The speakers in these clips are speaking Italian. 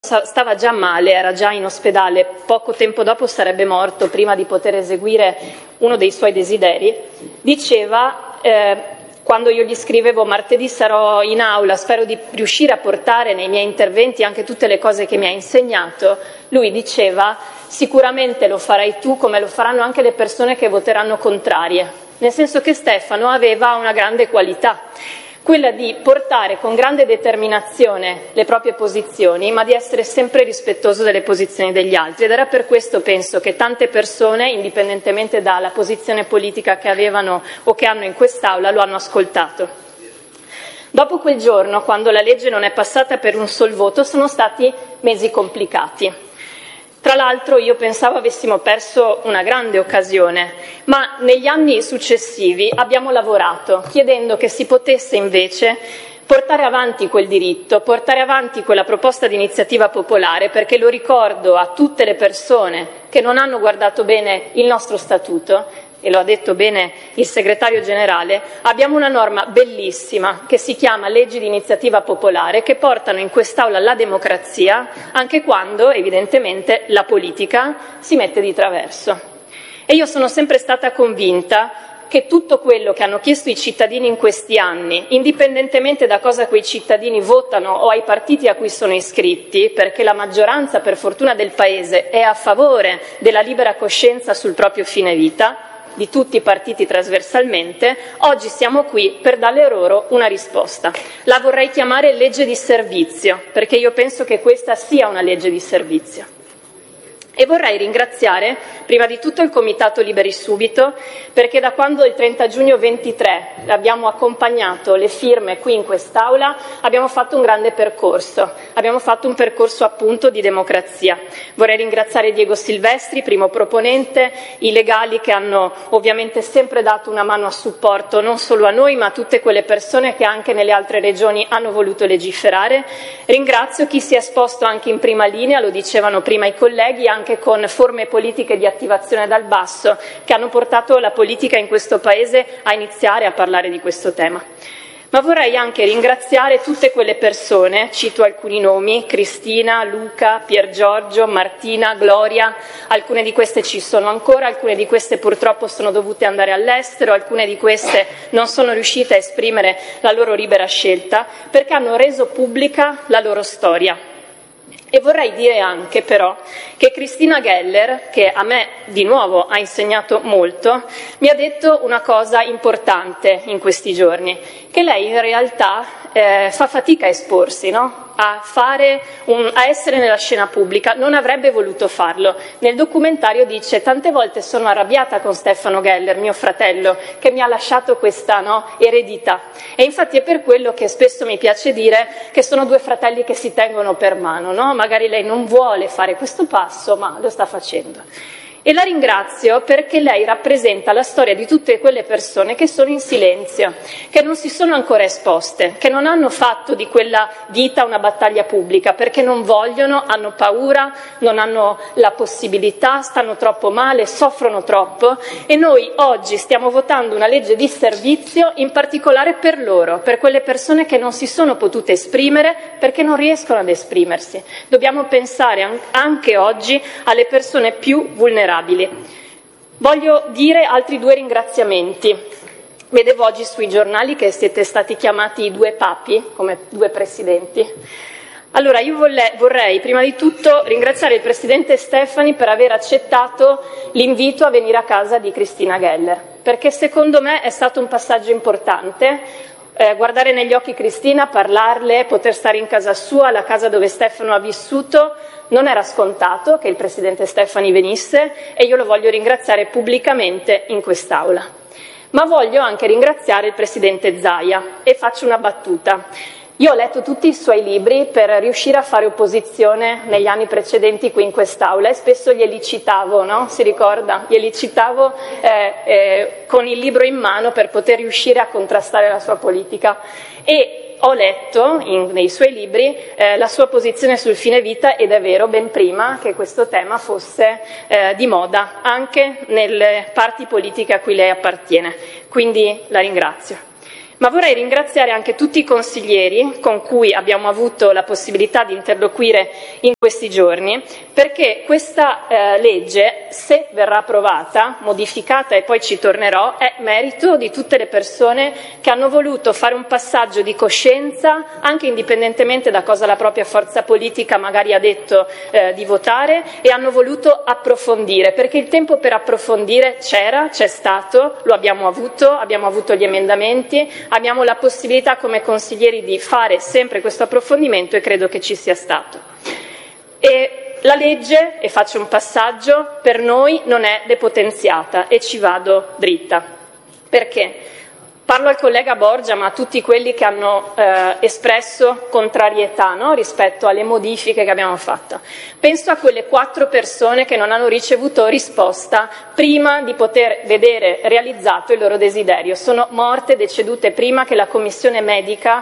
stava già male, era già in ospedale, poco tempo dopo sarebbe morto prima di poter eseguire uno dei suoi desideri, diceva, quando io gli scrivevo martedì sarò in aula, spero di riuscire a portare nei miei interventi anche tutte le cose che mi ha insegnato, lui diceva sicuramente lo farai tu come lo faranno anche le persone che voteranno contrarie, nel senso che Stefano aveva una grande qualità, quella di portare con grande determinazione le proprie posizioni, ma di essere sempre rispettoso delle posizioni degli altri. Ed era per questo, penso, che tante persone, indipendentemente dalla posizione politica che avevano o che hanno in quest'Aula, lo hanno ascoltato. Dopo quel giorno, quando la legge non è passata per un sol voto, sono stati mesi complicati. Tra l'altro io pensavo avessimo perso una grande occasione, ma negli anni successivi abbiamo lavorato chiedendo che si potesse invece portare avanti quel diritto, portare avanti quella proposta di iniziativa popolare, perché lo ricordo a tutte le persone che non hanno guardato bene il nostro statuto, e lo ha detto bene il segretario generale, abbiamo una norma bellissima che si chiama leggi di iniziativa popolare che portano in quest'Aula la democrazia anche quando evidentemente la politica si mette di traverso. E io sono sempre stata convinta che tutto quello che hanno chiesto i cittadini in questi anni, indipendentemente da cosa quei cittadini votano o ai partiti a cui sono iscritti, perché la maggioranza per fortuna del Paese è a favore della libera coscienza sul proprio fine vita, di tutti i partiti trasversalmente, oggi siamo qui per dare loro una risposta. La vorrei chiamare legge di servizio, perché io penso che questa sia una legge di servizio. E vorrei ringraziare prima di tutto il Comitato Liberi Subito, perché da quando il 30 giugno 23 abbiamo accompagnato le firme qui in quest'Aula abbiamo fatto un grande percorso, abbiamo fatto un percorso appunto di democrazia. Vorrei ringraziare Diego Silvestri, primo proponente, i legali che hanno ovviamente sempre dato una mano a supporto non solo a noi ma a tutte quelle persone che anche nelle altre regioni hanno voluto legiferare. Ringrazio chi si è esposto anche in prima linea, lo dicevano prima i colleghi, anche con forme politiche di attivazione dal basso che hanno portato la politica in questo Paese a iniziare a parlare di questo tema. Ma vorrei anche ringraziare tutte quelle persone, cito alcuni nomi, Cristina, Luca, Piergiorgio, Martina, Gloria, alcune di queste ci sono ancora, alcune di queste purtroppo sono dovute andare all'estero, alcune di queste non sono riuscite a esprimere la loro libera scelta perché hanno reso pubblica la loro storia. E vorrei dire anche però che Cristina Geller, che a me di nuovo ha insegnato molto, mi ha detto una cosa importante in questi giorni, che lei in realtà fa fatica a esporsi, no? A essere nella scena pubblica, non avrebbe voluto farlo. Nel documentario dice: tante volte sono arrabbiata con Stefano Geller, mio fratello, che mi ha lasciato questa eredità. E infatti è per quello che spesso mi piace dire che sono due fratelli che si tengono per mano, no? Magari lei non vuole fare questo passo, ma lo sta facendo. E la ringrazio perché lei rappresenta la storia di tutte quelle persone che sono in silenzio, che non si sono ancora esposte, che non hanno fatto di quella vita una battaglia pubblica, perché non vogliono, hanno paura, non hanno la possibilità, stanno troppo male, soffrono troppo e noi oggi stiamo votando una legge di servizio in particolare per loro, per quelle persone che non si sono potute esprimere perché non riescono ad esprimersi. Dobbiamo pensare anche oggi alle persone più vulnerabili. Voglio dire altri due ringraziamenti. Vedevo oggi sui giornali che siete stati chiamati i due papi, come due presidenti. Allora io vorrei prima di tutto ringraziare il presidente Stefani per aver accettato l'invito a venire a casa di Cristina Geller, perché secondo me è stato un passaggio importante. Guardare negli occhi Cristina, parlarle, poter stare in casa sua, la casa dove Stefano ha vissuto, non era scontato che il presidente Stefani venisse e io lo voglio ringraziare pubblicamente in quest'Aula. Ma voglio anche ringraziare il presidente Zaia e faccio una battuta. Io ho letto tutti i suoi libri per riuscire a fare opposizione negli anni precedenti qui in quest'Aula e spesso glieli citavo, no? Si ricorda? Glieli citavo con il libro in mano per poter riuscire a contrastare la sua politica. E ho letto nei suoi libri la sua posizione sul fine vita ed è vero, ben prima che questo tema fosse di moda, anche nelle parti politiche a cui lei appartiene. Quindi la ringrazio. Ma vorrei ringraziare anche tutti i consiglieri con cui abbiamo avuto la possibilità di interloquire in questi giorni, perché questa legge, se verrà approvata, modificata e poi ci tornerò, è merito di tutte le persone che hanno voluto fare un passaggio di coscienza, anche indipendentemente da cosa la propria forza politica magari ha detto di votare, e hanno voluto approfondire, perché il tempo per approfondire c'è stato, lo abbiamo avuto gli emendamenti, abbiamo la possibilità come consiglieri di fare sempre questo approfondimento e credo che ci sia stato. E la legge, e faccio un passaggio, per noi non è depotenziata e ci vado dritta. Perché? Parlo al collega Borgia, ma a tutti quelli che hanno espresso contrarietà, no? Rispetto alle modifiche che abbiamo fatto. Penso a quelle 4 persone che non hanno ricevuto risposta prima di poter vedere realizzato il loro desiderio. Sono morte, decedute prima che la commissione medica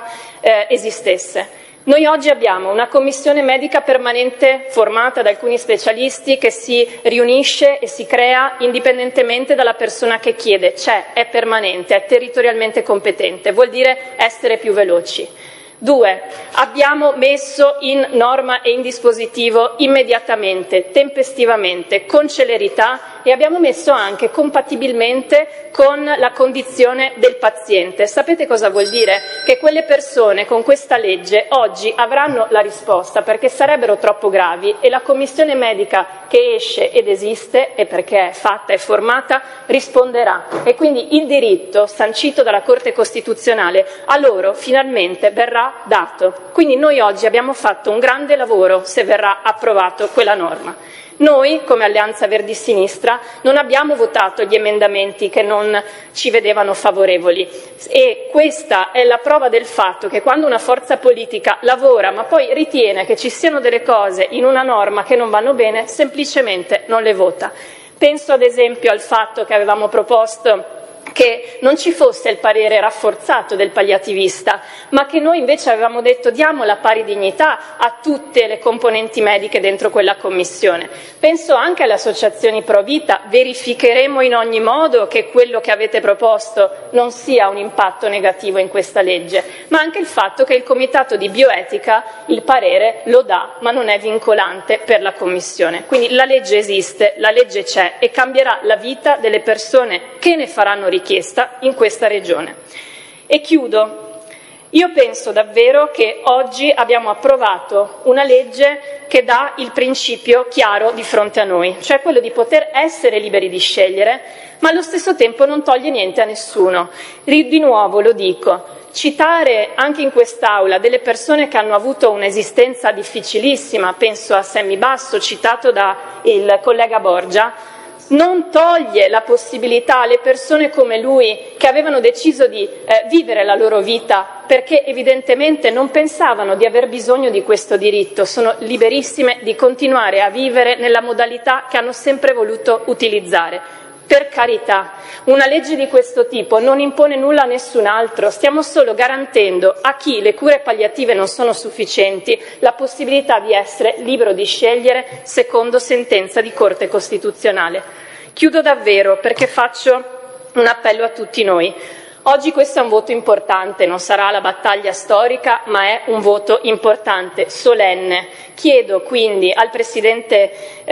esistesse. Noi oggi abbiamo una commissione medica permanente formata da alcuni specialisti che si riunisce e si crea indipendentemente dalla persona che chiede. È permanente, è territorialmente competente, vuol dire essere più veloci. 2. Abbiamo messo in norma e in dispositivo immediatamente, tempestivamente, con celerità e abbiamo messo anche compatibilmente con la condizione del paziente. Sapete cosa vuol dire? Che quelle persone con questa legge oggi avranno la risposta perché sarebbero troppo gravi e la commissione medica che esce ed esiste, e perché è fatta e formata, risponderà. E quindi il diritto sancito dalla Corte Costituzionale a loro finalmente verrà dato. Quindi noi oggi abbiamo fatto un grande lavoro se verrà approvato quella norma. Noi, come Alleanza Verdi e Sinistra, non abbiamo votato gli emendamenti che non ci vedevano favorevoli e questa è la prova del fatto che quando una forza politica lavora ma poi ritiene che ci siano delle cose in una norma che non vanno bene, semplicemente non le vota. Penso ad esempio al fatto che avevamo proposto che non ci fosse il parere rafforzato del palliativista, ma che noi invece avevamo detto diamo la pari dignità a tutte le componenti mediche dentro quella commissione. Penso anche alle associazioni pro vita, verificheremo in ogni modo che quello che avete proposto non sia un impatto negativo in questa legge, ma anche il fatto che il comitato di bioetica il parere lo dà, ma non è vincolante per la commissione. Quindi la legge esiste, la legge c'è e cambierà la vita delle persone che ne faranno richiesta in questa regione. E chiudo. Io penso davvero che oggi abbiamo approvato una legge che dà il principio chiaro di fronte a noi, cioè quello di poter essere liberi di scegliere, ma allo stesso tempo non toglie niente a nessuno. Di nuovo lo dico, citare anche in quest'Aula delle persone che hanno avuto un'esistenza difficilissima, penso a Sammy Basso, citato da il collega Borgia, non toglie la possibilità alle persone come lui che avevano deciso di vivere la loro vita perché evidentemente non pensavano di aver bisogno di questo diritto, sono liberissime di continuare a vivere nella modalità che hanno sempre voluto utilizzare. Per carità, una legge di questo tipo non impone nulla a nessun altro, stiamo solo garantendo a chi le cure palliative non sono sufficienti la possibilità di essere libero di scegliere secondo sentenza di Corte Costituzionale. Chiudo davvero perché faccio un appello a tutti noi. Oggi questo è un voto importante, non sarà la battaglia storica, ma è un voto importante, solenne. Chiedo quindi al Presidente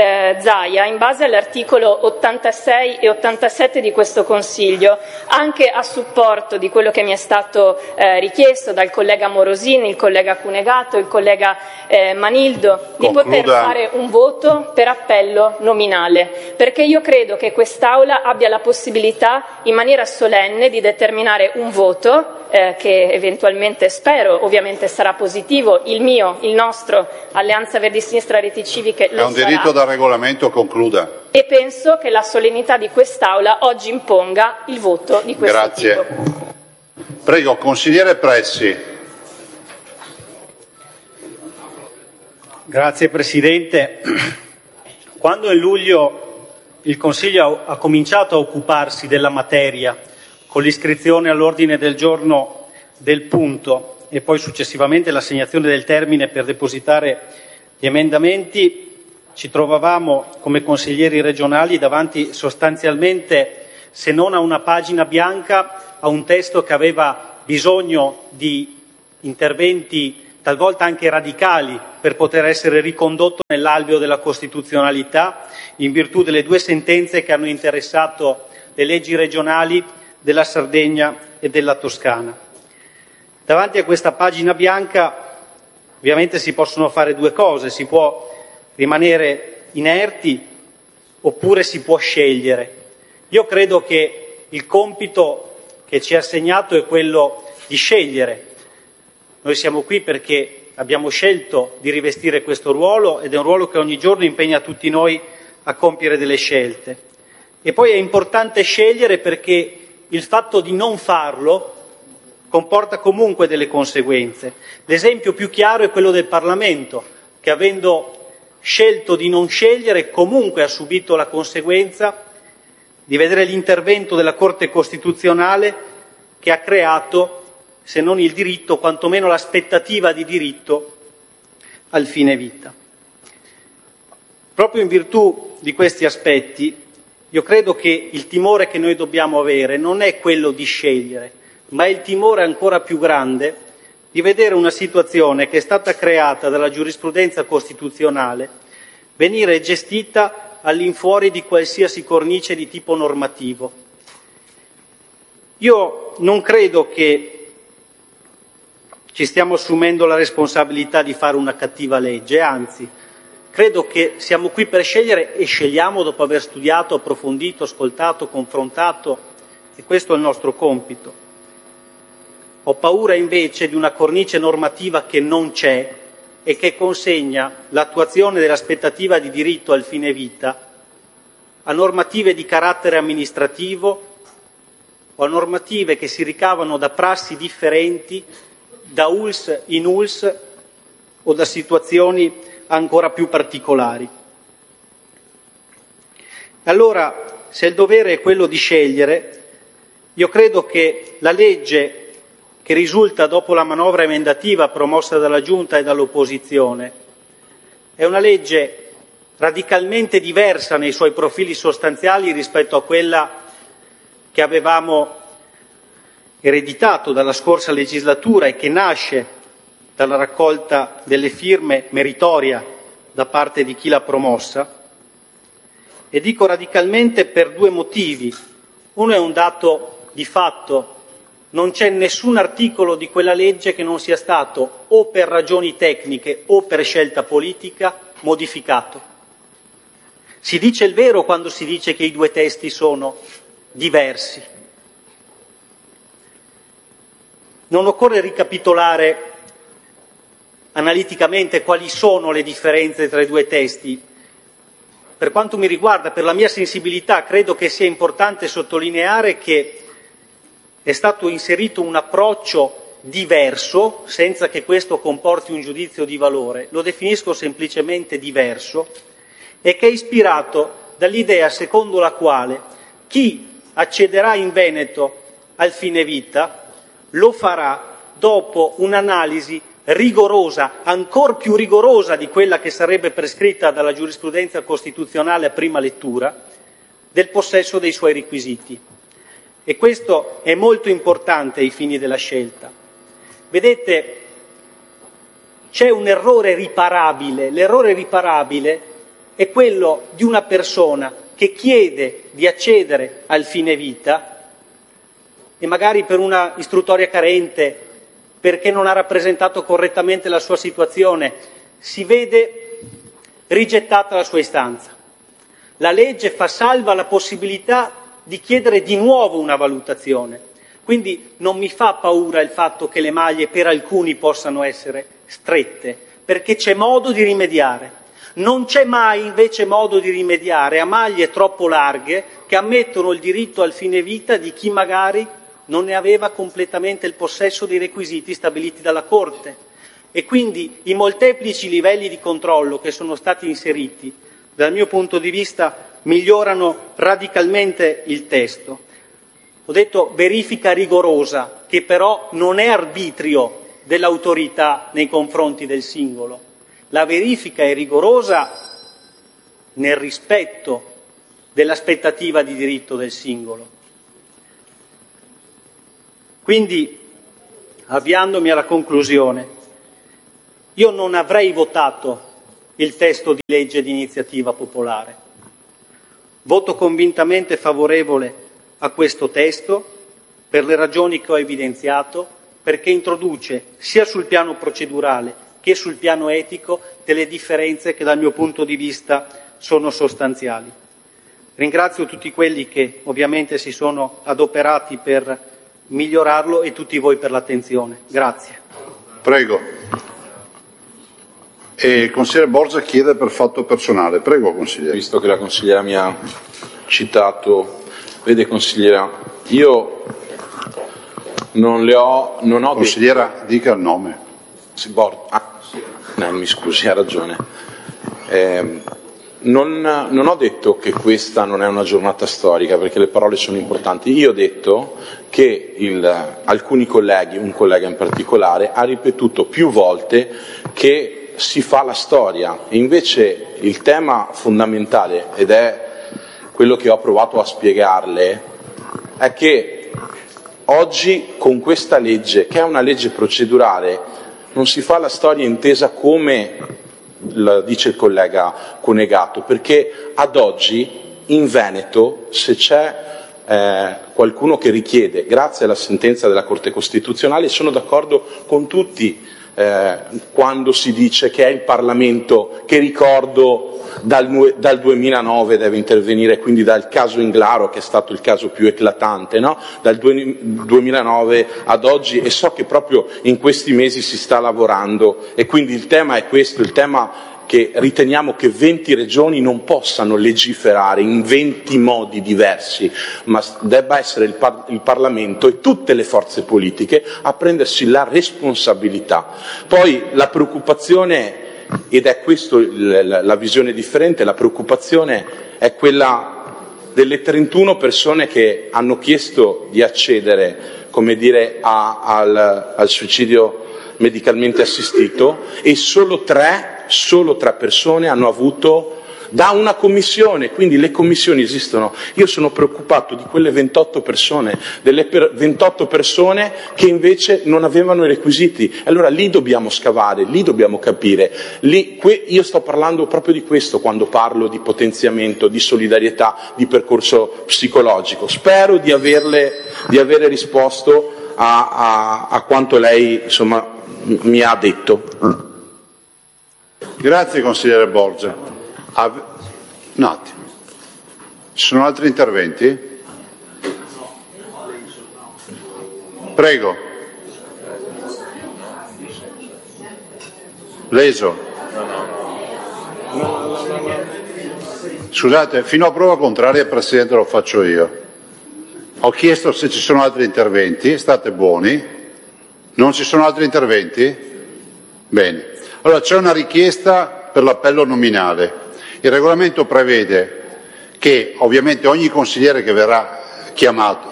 Zaia, in base all'articolo 86 e 87 di questo Consiglio, anche a supporto di quello che mi è stato richiesto dal collega Morosini, il collega Cunegato, il collega Manildo, di poter fare un voto per appello nominale, perché io credo che quest'Aula abbia la possibilità in maniera solenne di determinare un voto che eventualmente spero ovviamente sarà positivo, il mio, il nostro, Alleanza Verdi e Sinistra Reti Civiche lo sarà. È un diritto da regolamento, concluda. E penso che la solennità di quest'Aula oggi imponga il voto di questo Grazie. tipo. Prego, consigliere Pressi. Grazie Presidente. Quando in luglio il Consiglio ha cominciato a occuparsi della materia con l'iscrizione all'ordine del giorno del punto e poi successivamente l'assegnazione del termine per depositare gli emendamenti, ci trovavamo come consiglieri regionali davanti sostanzialmente, se non a una pagina bianca, a un testo che aveva bisogno di interventi talvolta anche radicali per poter essere ricondotto nell'alveo della costituzionalità, in virtù delle 2 sentenze che hanno interessato le leggi regionali della Sardegna e della Toscana. Davanti a questa pagina bianca ovviamente si possono fare 2 cose: si può rimanere inerti oppure si può scegliere. Io credo che il compito che ci è assegnato è quello di scegliere. Noi siamo qui perché abbiamo scelto di rivestire questo ruolo ed è un ruolo che ogni giorno impegna tutti noi a compiere delle scelte. E poi è importante scegliere perché il fatto di non farlo comporta comunque delle conseguenze. L'esempio più chiaro è quello del Parlamento, che avendo scelto di non scegliere comunque ha subito la conseguenza di vedere l'intervento della Corte Costituzionale che ha creato, se non il diritto, quantomeno l'aspettativa di diritto al fine vita. Proprio in virtù di questi aspetti, io credo che il timore che noi dobbiamo avere non è quello di scegliere, ma è il timore ancora più grande di vedere una situazione che è stata creata dalla giurisprudenza costituzionale venire gestita all'infuori di qualsiasi cornice di tipo normativo. Io non credo che ci stiamo assumendo la responsabilità di fare una cattiva legge, anzi, credo che siamo qui per scegliere e scegliamo dopo aver studiato, approfondito, ascoltato, confrontato, e questo è il nostro compito. Ho paura invece di una cornice normativa che non c'è e che consegna l'attuazione dell'aspettativa di diritto al fine vita a normative di carattere amministrativo o a normative che si ricavano da prassi differenti, da ULS in ULS o da situazioni ancora più particolari. Allora, se il dovere è quello di scegliere, io credo che la legge che risulta dopo la manovra emendativa promossa dalla Giunta e dall'opposizione è una legge radicalmente diversa nei suoi profili sostanziali rispetto a quella che avevamo ereditato dalla scorsa legislatura e che nasce dalla raccolta delle firme meritoria da parte di chi l'ha promossa. E dico radicalmente per 2 motivi. Uno è un dato di fatto: non c'è nessun articolo di quella legge che non sia stato, o per ragioni tecniche o per scelta politica, modificato. Si dice il vero quando si dice che i 2 testi sono diversi. Non occorre ricapitolare analiticamente quali sono le differenze tra i 2 testi. Per quanto mi riguarda, per la mia sensibilità, credo che sia importante sottolineare che è stato inserito un approccio diverso, senza che questo comporti un giudizio di valore, lo definisco semplicemente diverso, e che è ispirato dall'idea secondo la quale chi accederà in Veneto al fine vita lo farà dopo un'analisi rigorosa, ancor più rigorosa di quella che sarebbe prescritta dalla giurisprudenza costituzionale a prima lettura, del possesso dei suoi requisiti. E questo è molto importante ai fini della scelta. Vedete, c'è un errore riparabile. L'errore riparabile è quello di una persona che chiede di accedere al fine vita e magari per una istruttoria carente, perché non ha rappresentato correttamente la sua situazione, si vede rigettata la sua istanza. La legge fa salva la possibilità di chiedere di nuovo una valutazione. Quindi non mi fa paura il fatto che le maglie per alcuni possano essere strette, perché c'è modo di rimediare. Non c'è mai invece modo di rimediare a maglie troppo larghe che ammettono il diritto al fine vita di chi magari non ne aveva completamente il possesso dei requisiti stabiliti dalla Corte. E quindi i molteplici livelli di controllo che sono stati inseriti, dal mio punto di vista, migliorano radicalmente il testo. Ho detto verifica rigorosa, che però non è arbitrio dell'autorità nei confronti del singolo. La verifica è rigorosa nel rispetto dell'aspettativa di diritto del singolo. Quindi avviandomi alla conclusione, io non avrei votato il testo di legge di iniziativa popolare. Voto convintamente favorevole a questo testo per le ragioni che ho evidenziato, perché introduce sia sul piano procedurale che sul piano etico delle differenze che dal mio punto di vista sono sostanziali. Ringrazio tutti quelli che ovviamente si sono adoperati per migliorarlo e tutti voi per l'attenzione. Grazie. Prego. E il consigliere Borgia chiede per fatto personale. Prego, consigliere. Visto che la consigliera mi ha citato, vede consigliera, io non ho consigliera, dica il nome. Mi scusi, ha ragione. Non ho detto che questa non è una giornata storica, perché le parole sono importanti. Io ho detto che alcuni colleghi, un collega in particolare, ha ripetuto più volte che si fa la storia, e invece il tema fondamentale, ed è quello che ho provato a spiegarle, è che oggi con questa legge, che è una legge procedurale, non si fa la storia intesa come dice il collega Conegato, perché ad oggi in Veneto, se c'è qualcuno che richiede, grazie alla sentenza della Corte Costituzionale, sono d'accordo con tutti quando si dice che è il Parlamento che, ricordo, dal 2009 deve intervenire, quindi dal caso Inglaro, che è stato il caso più eclatante, no? Dal 2009 ad oggi, e so che proprio in questi mesi si sta lavorando, e quindi il tema è questo, il tema che riteniamo che 20 regioni non possano legiferare in 20 modi diversi, ma debba essere il Parlamento e tutte le forze politiche a prendersi la responsabilità. Poi la preoccupazione, ed è questo la visione differente, la preoccupazione è quella delle 31 persone che hanno chiesto di accedere, come dire, al suicidio medicalmente assistito, e solo tre persone hanno avuto da una commissione, quindi le commissioni esistono. Io sono preoccupato di quelle 28 persone, delle 28 persone che invece non avevano i requisiti. Allora lì dobbiamo scavare, lì dobbiamo capire. Io sto parlando proprio di questo quando parlo di potenziamento, di solidarietà, di percorso psicologico. Spero di avere risposto a quanto lei, insomma, mi ha detto. Grazie consigliere Borgia. Un attimo. Ci sono altri interventi? Prego. Leso. Scusate, fino a prova contraria, Presidente, lo faccio io. Ho chiesto se ci sono altri interventi, state buoni. Non ci sono altri interventi? Bene. Allora c'è una richiesta per l'appello nominale. Il regolamento prevede che ovviamente ogni consigliere che verrà chiamato,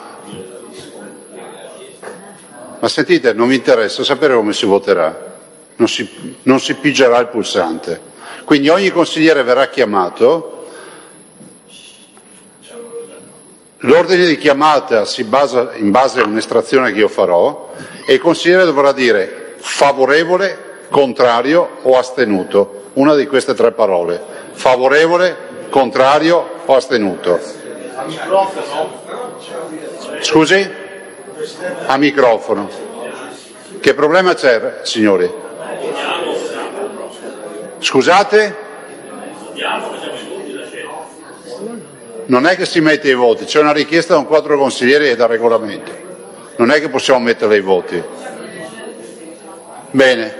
ma sentite, non mi interessa sapere come si voterà, non si pigerà il pulsante. Quindi ogni consigliere verrà chiamato, l'ordine di chiamata si basa in base a un'estrazione che io farò, e il consigliere dovrà dire favorevole, contrario o astenuto, una di queste tre parole: favorevole, contrario o astenuto. Scusi? A microfono. Che problema c'è, signori? Scusate? Non è che si mette i voti, c'è una richiesta da un quadro consiglieri e dal regolamento, non è che possiamo mettere i voti. Bene.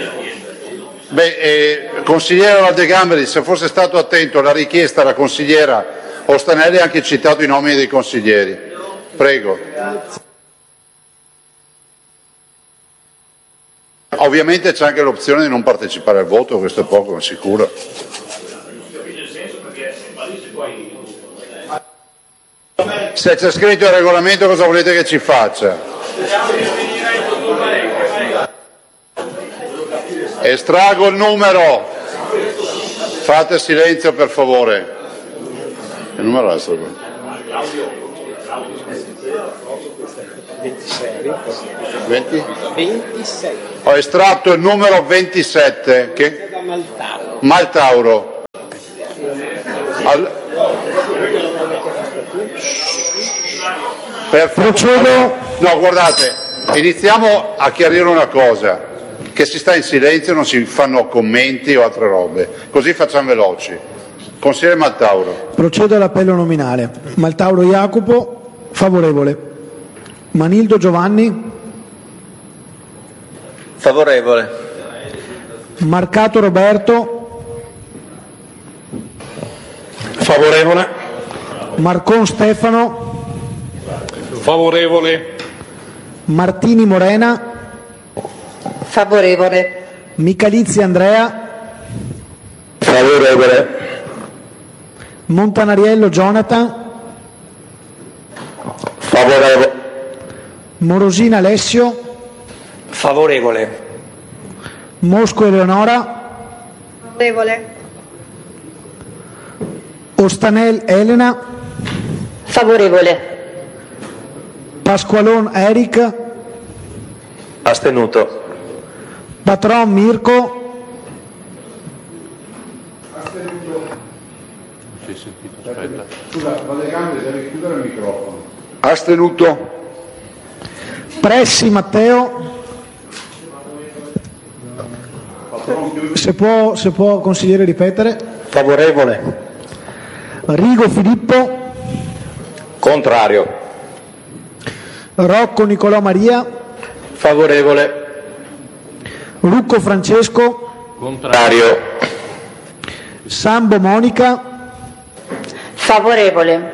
Consigliere Valdegamberi, se fosse stato attento alla richiesta della consigliera Ostanelli, ha anche citato i nomi dei consiglieri. Prego. Ovviamente c'è anche l'opzione di non partecipare al voto, questo è poco ma sicuro. Se c'è scritto il regolamento, cosa volete che ci faccia? Estraggo il numero. Fate silenzio per favore. Che numero è questo? 20? 26. Ho estratto il numero 27 che Da Maltauro. Maltauro. Procedo. No, guardate, iniziamo a chiarire una cosa, che si sta in silenzio, non si fanno commenti o altre robe, così facciamo veloci. Consigliere Maltauro. Procedo all'appello nominale. Maltauro Jacopo, favorevole. Manildo Giovanni, Favorevole. Marcato Roberto, Favorevole. Marcon Stefano, Favorevole. Martini Morena, Favorevole. Michalizzi Andrea, Favorevole. Montanariello Jonathan, Favorevole. Morosina Alessio, Favorevole. Mosco Eleonora, Favorevole. Ostanel Elena, Favorevole. Pasqualon Eric, Astenuto. Patron Mirko, Scusa, Valdegambe, devi chiudere il microfono. Astenuto. Pressi Matteo, se può consigliere ripetere, Favorevole. Rigo Filippo, Contrario. Rocco Nicolò Maria, Favorevole. Rucco Francesco, Contrario. Sambo Monica, Favorevole.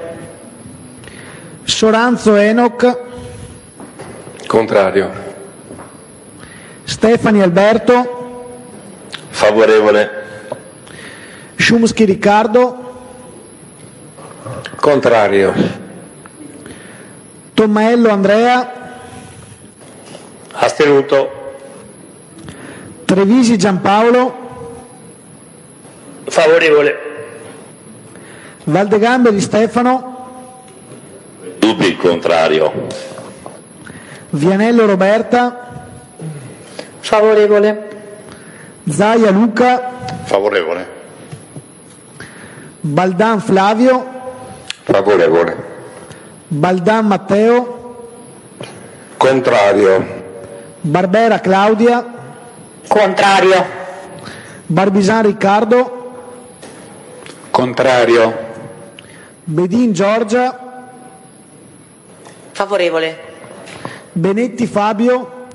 Soranzo Enoch, Contrario. Stefani Alberto, Favorevole. Szumski Riccardo, Contrario. Tommaello Andrea, Astenuto. Trevisi Giampaolo, Favorevole. Valdegamberi Stefano, Dubbi contrario. Vianello Roberta, Favorevole. Zaia Luca, Favorevole. Baldan Flavio, Favorevole. Baldan Matteo, Contrario. Barbera Claudia, Contrario. Barbisan Riccardo, Contrario. Bedin Giorgia, Favorevole. Benetti Fabio,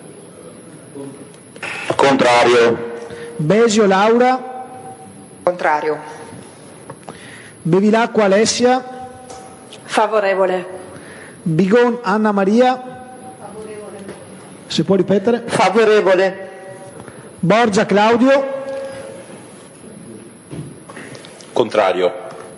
Contrario. Besio Laura, Contrario. Bevilacqua Alessia, Favorevole. Bigon Anna Maria, se può ripetere, Favorevole. Borgia Claudio, Contrario.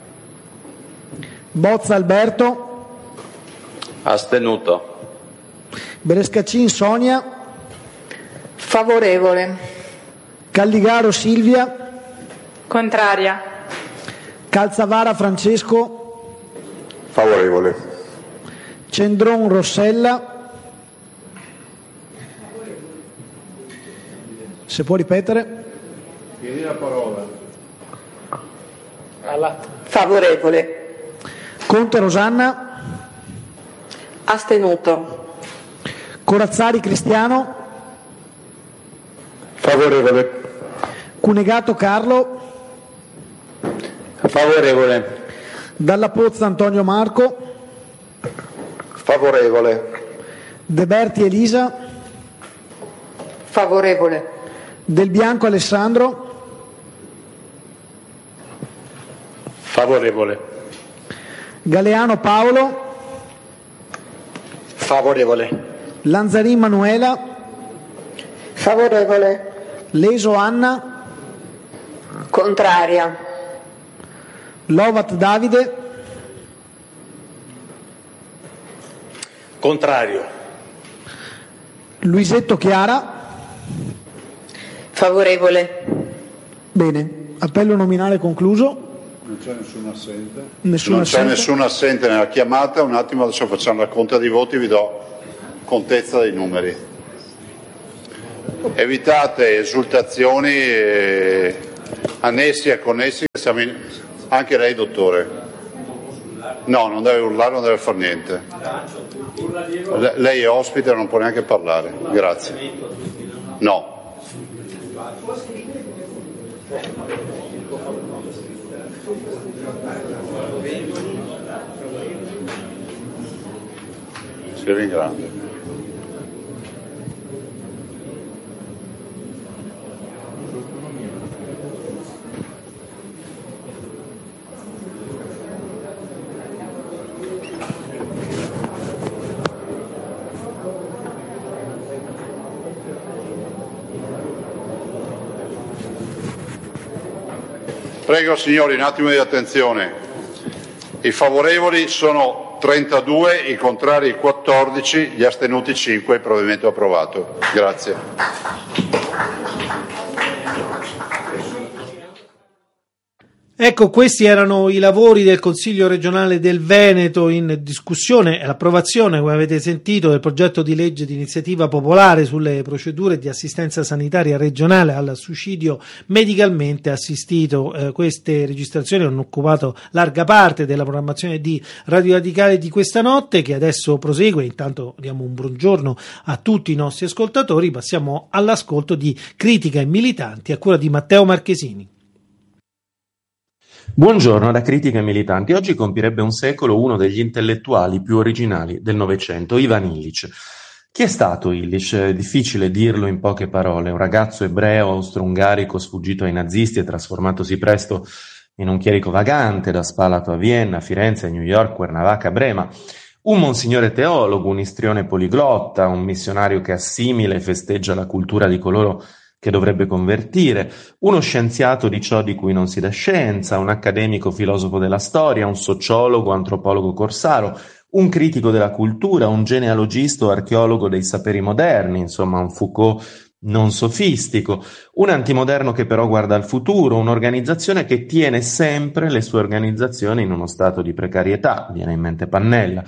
Bozza Alberto, Astenuto. Berescacin Sonia, Favorevole. Calligaro Silvia, Contraria. Calzavara Francesco, Favorevole. Cendron Rossella, se può ripetere, Chiedi la parola. Favorevole. Conte Rosanna, Astenuto. Corazzari Cristiano, Favorevole. Cunegato Carlo, Favorevole. Dalla Pozza Antonio Marco, Favorevole. De Berti Elisa, Favorevole. Del Bianco Alessandro, Favorevole. Galeano Paolo, Favorevole. Lanzarin Manuela, Favorevole. Leso Anna, Contraria. Lovat Davide, Contrario. Luisetto Chiara. Favorevole. Bene, appello nominale concluso. Non c'è nessun assente. Nessuno Non c'è assente. nessun assente nella chiamata. Un attimo, adesso facciamo la conta dei voti, vi do contezza dei numeri. Evitate esultazioni annessi e connessi. Anche lei, dottore. No, non deve urlare, non deve fare niente. Lei è ospite, non può neanche parlare. Grazie. No. Scrive in grande. Prego signori, un attimo di attenzione. I favorevoli sono 32, i contrari 14, gli astenuti 5, il provvedimento approvato. Grazie. Ecco, questi erano i lavori del Consiglio regionale del Veneto in discussione e l'approvazione, come avete sentito, del progetto di legge di iniziativa popolare sulle procedure di assistenza sanitaria regionale al suicidio medicalmente assistito. Queste registrazioni hanno occupato larga parte della programmazione di Radio Radicale di questa notte, che adesso prosegue. Intanto diamo un buongiorno a tutti i nostri ascoltatori. Passiamo all'ascolto di Critica e Militanti a cura di Matteo Marchesini. Buongiorno da Critica e Militanti. Oggi compirebbe un secolo uno degli intellettuali più originali del Novecento, Ivan Illich. Chi è stato Illich? È difficile dirlo in poche parole. Un ragazzo ebreo austro-ungarico sfuggito ai nazisti e trasformatosi presto in un chierico vagante, da Spalato a Vienna, Firenze, New York, Cuernavaca, Brema. Un monsignore teologo, un istrione poliglotta, un missionario che assimila e festeggia la cultura di coloro che dovrebbe convertire, uno scienziato di ciò di cui non si dà scienza, un accademico filosofo della storia, un sociologo, antropologo corsaro, un critico della cultura, un genealogista o archeologo dei saperi moderni, insomma un Foucault non sofistico, un antimoderno che però guarda al futuro, un'organizzazione che tiene sempre le sue organizzazioni in uno stato di precarietà, viene in mente Pannella,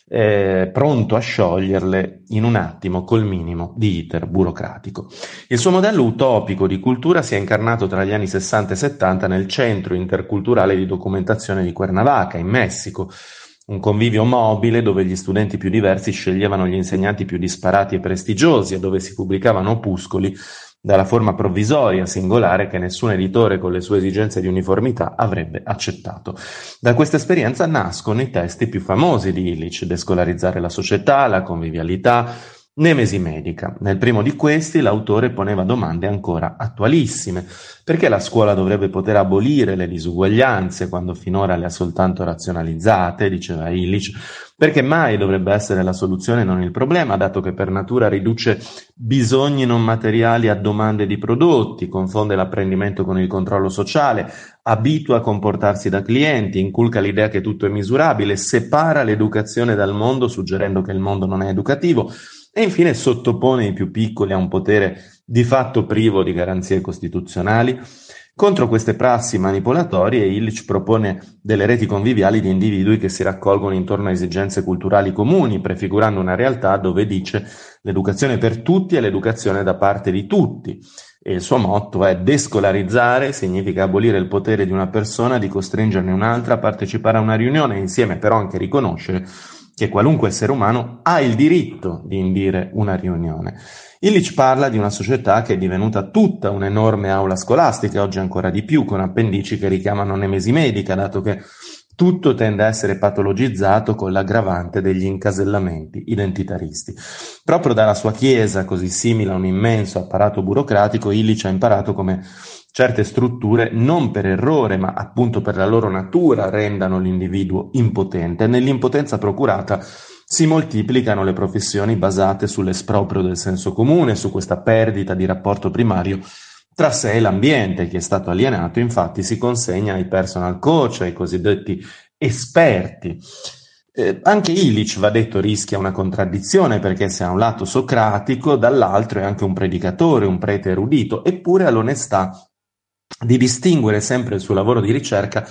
pronto a scioglierle in un attimo col minimo di iter burocratico. Il suo modello utopico di cultura si è incarnato tra gli anni 60 e 70 nel Centro Interculturale di Documentazione di Cuernavaca, in Messico, un convivio mobile dove gli studenti più diversi sceglievano gli insegnanti più disparati e prestigiosi e dove si pubblicavano opuscoli dalla forma provvisoria, singolare, che nessun editore con le sue esigenze di uniformità avrebbe accettato. Da questa esperienza nascono i testi più famosi di Illich: Descolarizzare la società, La convivialità, Nemesi medica. Nel primo di questi l'autore poneva domande ancora attualissime. Perché la scuola dovrebbe poter abolire le disuguaglianze quando finora le ha soltanto razionalizzate, diceva Illich? Perché mai dovrebbe essere la soluzione non il problema, dato che per natura riduce bisogni non materiali a domande di prodotti, confonde l'apprendimento con il controllo sociale, abitua a comportarsi da clienti, inculca l'idea che tutto è misurabile, separa l'educazione dal mondo suggerendo che il mondo non è educativo e infine sottopone i più piccoli a un potere di fatto privo di garanzie costituzionali. Contro queste prassi manipolatorie Illich propone delle reti conviviali di individui che si raccolgono intorno a esigenze culturali comuni, prefigurando una realtà dove dice l'educazione per tutti è l'educazione da parte di tutti. E il suo motto è: descolarizzare significa abolire il potere di una persona di costringerne un'altra a partecipare a una riunione e insieme però anche riconoscere che qualunque essere umano ha il diritto di indire una riunione. Illich parla di una società che è divenuta tutta un'enorme aula scolastica, oggi ancora di più, con appendici che richiamano Nemesi medica, dato che tutto tende a essere patologizzato con l'aggravante degli incasellamenti identitaristi. Proprio dalla sua chiesa, così simile a un immenso apparato burocratico, Illich ha imparato come certe strutture, non per errore, ma appunto per la loro natura, rendano l'individuo impotente. Nell'impotenza procurata si moltiplicano le professioni basate sull'esproprio del senso comune, su questa perdita di rapporto primario tra sé e l'ambiente. Chi è stato alienato, infatti, si consegna ai personal coach, ai cosiddetti esperti. Anche Illich, va detto, rischia una contraddizione, perché se ha un lato socratico, dall'altro è anche un predicatore, un prete erudito, eppure ha l'onestà di distinguere sempre il suo lavoro di ricerca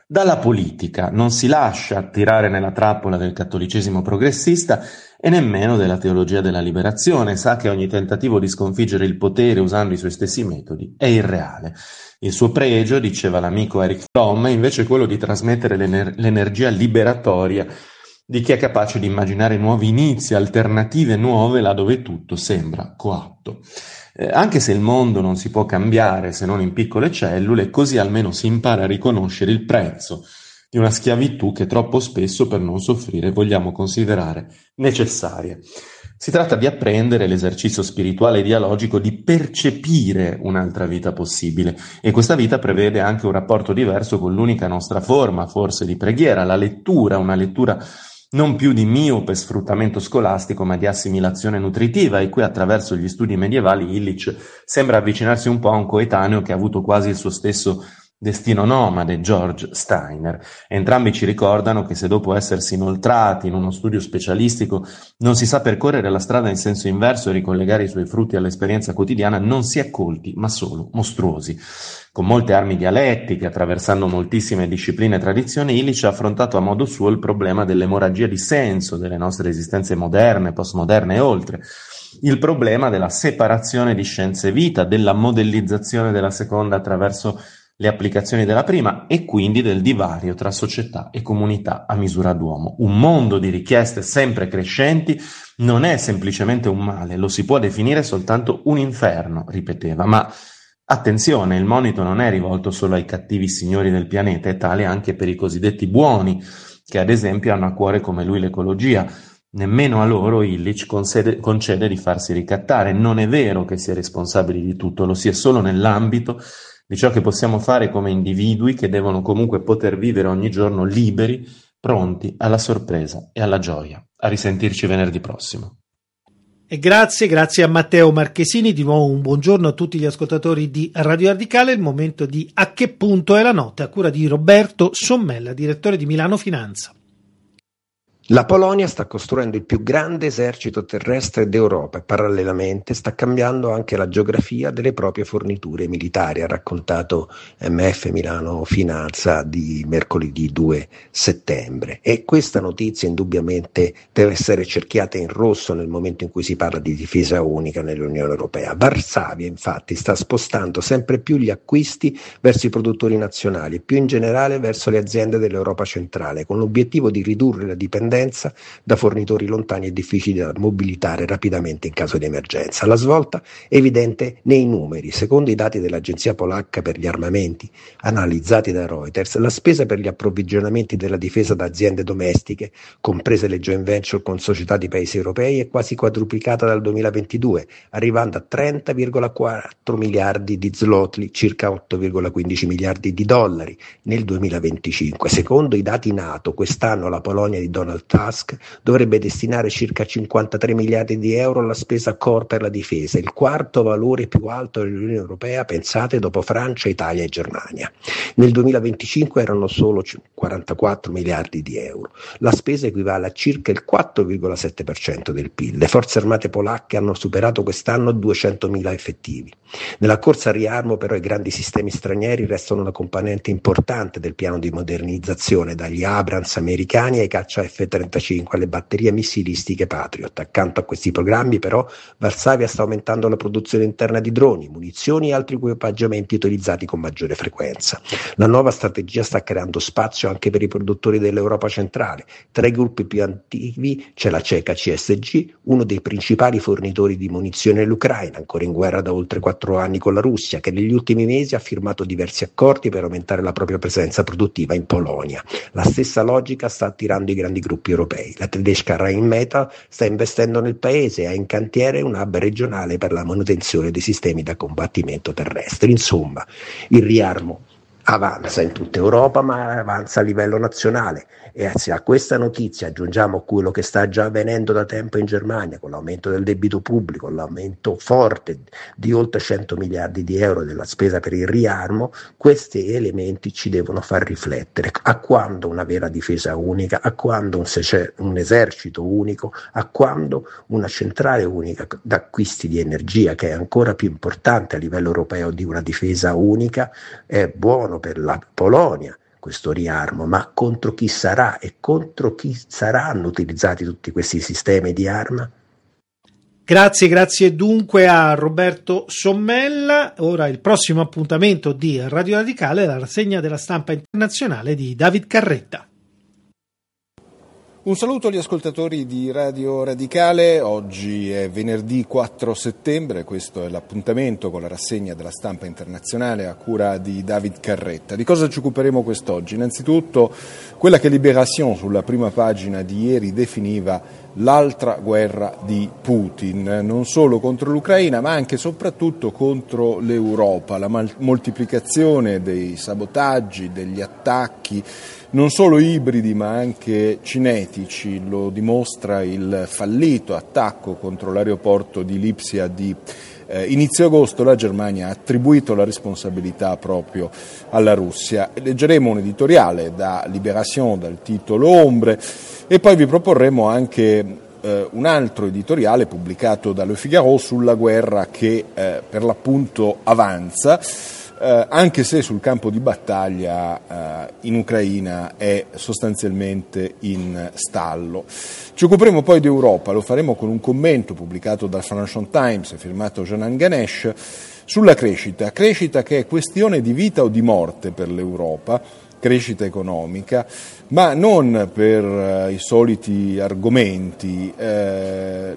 Dalla politica non si lascia attirare nella trappola del cattolicesimo progressista e nemmeno della teologia della liberazione, sa che ogni tentativo di sconfiggere il potere usando i suoi stessi metodi è irreale. Il suo pregio, diceva l'amico Eric Fromm, è invece quello di trasmettere l'energia liberatoria di chi è capace di immaginare nuovi inizi, alternative nuove là dove tutto sembra coatto. Anche se il mondo non si può cambiare se non in piccole cellule, così almeno si impara a riconoscere il prezzo di una schiavitù che troppo spesso per non soffrire vogliamo considerare necessaria. Si tratta di apprendere l'esercizio spirituale e dialogico di percepire un'altra vita possibile, e questa vita prevede anche un rapporto diverso con l'unica nostra forma, forse, di preghiera, la lettura, una lettura non più di miope sfruttamento scolastico ma di assimilazione nutritiva, e qui attraverso gli studi medievali Illich sembra avvicinarsi un po' a un coetaneo che ha avuto quasi il suo stesso destino nomade, George Steiner. Entrambi ci ricordano che se dopo essersi inoltrati in uno studio specialistico non si sa percorrere la strada in senso inverso e ricollegare i suoi frutti all'esperienza quotidiana, non si è colti ma solo mostruosi. Con molte armi dialettiche, attraversando moltissime discipline e tradizioni, Illich ha affrontato a modo suo il problema dell'emorragia di senso delle nostre esistenze moderne, postmoderne e oltre, il problema della separazione di scienza e vita, della modellizzazione della seconda attraverso le applicazioni della prima, e quindi del divario tra società e comunità a misura d'uomo. Un mondo di richieste sempre crescenti non è semplicemente un male, lo si può definire soltanto un inferno, ripeteva, ma attenzione, il monito non è rivolto solo ai cattivi signori del pianeta, è tale anche per i cosiddetti buoni, che ad esempio hanno a cuore come lui l'ecologia. Nemmeno a loro Illich concede di farsi ricattare. Non è vero che si è responsabili di tutto, lo si è solo nell'ambito di ciò che possiamo fare come individui che devono comunque poter vivere ogni giorno liberi, pronti alla sorpresa e alla gioia. A risentirci venerdì prossimo. E grazie a Matteo Marchesini. Di nuovo un buongiorno a tutti gli ascoltatori di Radio Radicale. Il momento di A che punto è la notte, a cura di Roberto Sommella, direttore di Milano Finanza. La Polonia sta costruendo il più grande esercito terrestre d'Europa e parallelamente sta cambiando anche la geografia delle proprie forniture militari, ha raccontato MF Milano Finanza di mercoledì 2 settembre. E questa notizia indubbiamente deve essere cerchiata in rosso nel momento in cui si parla di difesa unica nell'Unione Europea. Varsavia infatti sta spostando sempre più gli acquisti verso i produttori nazionali e più in generale verso le aziende dell'Europa centrale, con l'obiettivo di ridurre la dipendenza da fornitori lontani e difficili da mobilitare rapidamente in caso di emergenza. La svolta è evidente nei numeri. Secondo i dati dell'Agenzia Polacca per gli armamenti analizzati da Reuters, la spesa per gli approvvigionamenti della difesa da aziende domestiche, comprese le joint venture con società di paesi europei, è quasi quadruplicata dal 2022, arrivando a 30,4 miliardi di zloty, circa 8,15 miliardi di dollari nel 2025. Secondo i dati NATO, quest'anno la Polonia di Donald Tusk dovrebbe destinare circa 53 miliardi di euro alla spesa core per la difesa, il quarto valore più alto dell'Unione Europea, pensate, dopo Francia, Italia e Germania. Nel 2025 erano solo 44 miliardi di euro. La spesa equivale a circa il 4,7% del PIL. Le forze armate polacche hanno superato quest'anno 200.000 effettivi. Nella corsa al riarmo però i grandi sistemi stranieri restano una componente importante del piano di modernizzazione, dagli Abrams americani ai caccia F-35 alle batterie missilistiche Patriot. Accanto a questi programmi però Varsavia sta aumentando la produzione interna di droni, munizioni e altri equipaggiamenti utilizzati con maggiore frequenza. La nuova strategia sta creando spazio anche per i produttori dell'Europa centrale. Tra i gruppi più attivi c'è la ceca CSG, uno dei principali fornitori di munizioni all'Ucraina, ancora in guerra da oltre 4 anni con la Russia, che negli ultimi mesi ha firmato diversi accordi per aumentare la propria presenza produttiva in Polonia. La stessa logica sta attirando i grandi gruppi europei. La tedesca Rheinmetall sta investendo nel paese e ha in cantiere un hub regionale per la manutenzione dei sistemi da combattimento terrestri. Insomma, il riarmo avanza in tutta Europa, ma avanza a livello nazionale, e se a questa notizia aggiungiamo quello che sta già avvenendo da tempo in Germania con l'aumento del debito pubblico, l'aumento forte di oltre 100 miliardi di euro della spesa per il riarmo, questi elementi ci devono far riflettere. A quando una vera difesa unica, a quando un esercito unico, a quando una centrale unica d'acquisti di energia, che è ancora più importante a livello europeo di una difesa unica, è buono per la Polonia, questo riarmo, ma contro chi sarà e contro chi saranno utilizzati tutti questi sistemi di arma? Grazie dunque a Roberto Sommella. Ora il prossimo appuntamento di Radio Radicale è la rassegna della stampa internazionale di David Carretta. Un saluto agli ascoltatori di Radio Radicale, oggi è venerdì 4 settembre, questo è l'appuntamento con la rassegna della stampa internazionale a cura di David Carretta. Di cosa ci occuperemo quest'oggi? Innanzitutto quella che Libération sulla prima pagina di ieri definiva l'altra guerra di Putin, non solo contro l'Ucraina ma anche e soprattutto contro l'Europa, la moltiplicazione dei sabotaggi, degli attacchi, non solo ibridi ma anche cinetici, lo dimostra il fallito attacco contro l'aeroporto di Lipsia di inizio agosto. La Germania ha attribuito la responsabilità proprio alla Russia. Leggeremo un editoriale da Libération dal titolo Ombre e poi vi proporremo anche un altro editoriale pubblicato da Le Figaro sulla guerra che per l'appunto avanza, anche se sul campo di battaglia in Ucraina è sostanzialmente in stallo. Ci occuperemo poi di Europa, lo faremo con un commento pubblicato dal Financial Times, firmato Janan Ganesh, sulla crescita che è questione di vita o di morte per l'Europa, crescita economica, ma non per i soliti argomenti, è